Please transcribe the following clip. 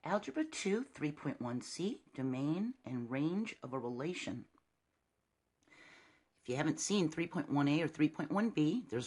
Algebra 2, 3.1c, domain and range of a relation. If you haven't seen 3.1a or 3.1b, there's